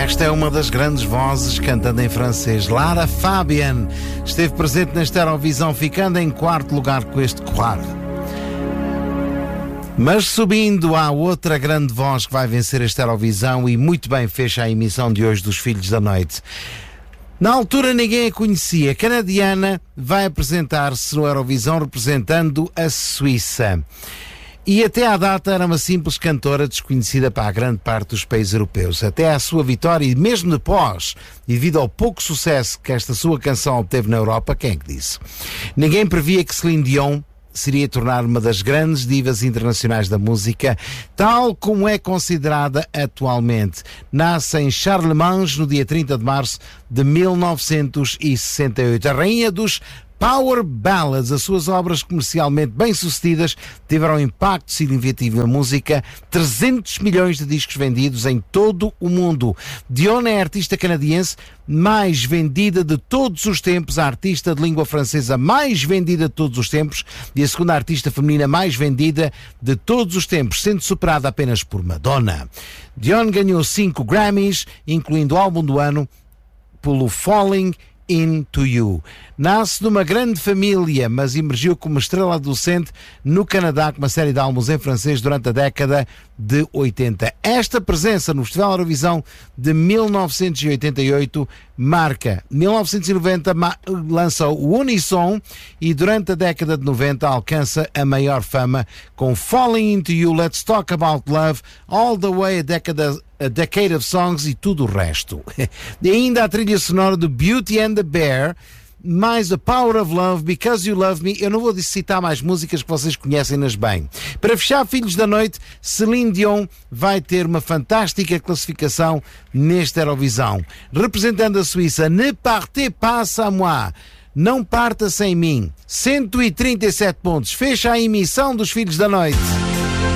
Esta é uma das grandes vozes cantando em francês. Lara Fabian esteve presente nesta Eurovisão, ficando em quarto lugar com este Croire. Mas subindo, há outra grande voz que vai vencer esta Eurovisão e muito bem fecha a emissão de hoje dos Filhos da Noite. Na altura ninguém a conhecia. Canadiana vai apresentar-se no Eurovisão representando a Suíça. E até à data era uma simples cantora desconhecida para a grande parte dos países europeus. Até à sua vitória e mesmo depois, devido ao pouco sucesso que esta sua canção obteve na Europa, quem é que disse? Ninguém previa que Celine Dion seria tornar uma das grandes divas internacionais da música, tal como é considerada atualmente. Nasce em Charlemagne no dia 30 de março de 1968. A rainha dos Power Ballads, as suas obras comercialmente bem-sucedidas tiveram um impacto significativo na música, 300 milhões de discos vendidos em todo o mundo. Dion é a artista canadiense mais vendida de todos os tempos, a artista de língua francesa mais vendida de todos os tempos e a segunda artista feminina mais vendida de todos os tempos, sendo superada apenas por Madonna. Dion ganhou 5 Grammys, incluindo o álbum do ano, pelo Falling Into You. Nasce numa grande família, mas emergiu como estrela adolescente no Canadá com uma série de álbuns em francês durante a década de 80. Esta presença no Festival Eurovisão de 1988 marca. 1990 lança o Unisson e durante a década de 90 alcança a maior fama com Falling Into You, Let's Talk About Love, All the Way, A Decade of Songs e tudo o resto. E ainda a trilha sonora do Beauty and the Bear, mais A Power of Love, Because You Love Me. Eu não vou citar mais músicas que vocês conhecem-nas bem. Para fechar, Filhos da Noite, Celine Dion vai ter uma fantástica classificação nesta Eurovisão. Representando a Suíça, Ne partez pas sans moi. Não parta sem mim. 137 pontos. Fecha a emissão dos Filhos da Noite.